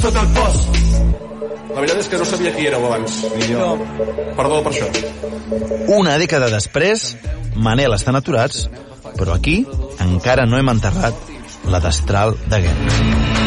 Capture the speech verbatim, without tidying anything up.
Sota el post. La veritat és que no sabia qui éreu abans, ni jo. Perdó per això. Una dècada després, Manel estan aturats, però aquí encara no hem enterrat la destral de guerra.